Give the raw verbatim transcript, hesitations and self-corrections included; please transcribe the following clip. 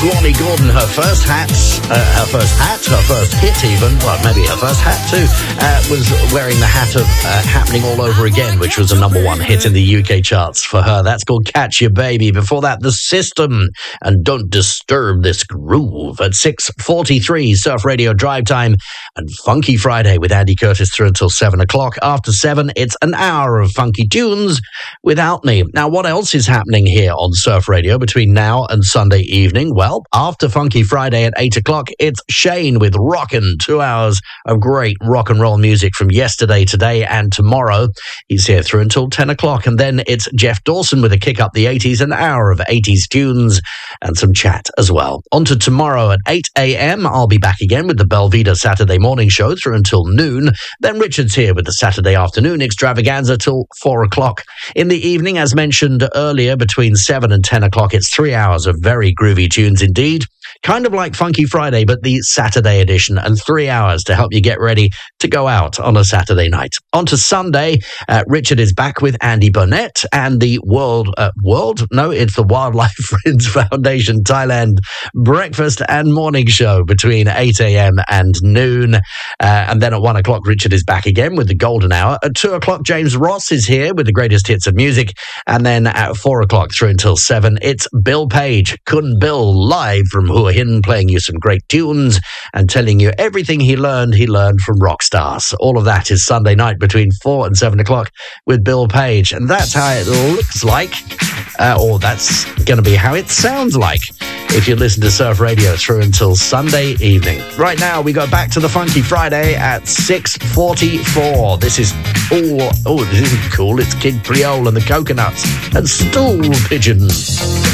Lonnie Gordon, her first hat, uh, her first hat, her first hit even, well, maybe her first hat too, uh, was wearing the hat of uh, Happening All Over Again, which was a number one hit in the U K charts for her. That's called Catch Your Baby. Before that, The System and Don't Disturb This Groove. At six forty-three, Surf Radio Drive Time and Funky Friday with Andy Curtis through until seven o'clock. After seven, it's an hour of funky tunes without me. Now, what else is happening here on Surf Radio between now and Sunday evening? Well, after Funky Friday at eight o'clock, it's Shane with Rockin', two hours of great rock and roll music from yesterday, today, and tomorrow. He's here through until ten o'clock. And then it's Jeff Dawson with a Kick Up the eighties, an hour of eighties tunes and some chat as well. On to tomorrow at eight a.m. I'll be back again with the Belvedere Saturday morning show through until noon. Then Richard's here with the Saturday afternoon extravaganza till four o'clock. In the evening, as mentioned earlier, between seven and ten o'clock, it's three hours of very groovy tunes indeed. Kind of like Funky Friday, but the Saturday edition, and three hours to help you get ready to go out on a Saturday night. On to Sunday, uh, Richard is back with Andy Burnett and the World, uh, World? No, it's the Wildlife Friends Foundation Thailand breakfast and morning show between eight a.m. and noon. Uh, and then at one o'clock, Richard is back again with the Golden Hour. At two o'clock, James Ross is here with the greatest hits of music. And then at four o'clock through until seven, it's Bill Page, Kun Bill, live from Hua Hin, playing you some great tunes and telling you everything he learned, he learned from rock stars. All of that is Sunday night between four and seven o'clock with Bill Page. And that's how it looks like, uh, or that's going to be how it sounds like if you listen to Surf Radio through until Sunday evening. Right now, we go back to the Funky Friday at six forty-four. This is, oh, oh, this isn't cool. It's Kid Creole and the Coconuts and Stool Pigeons.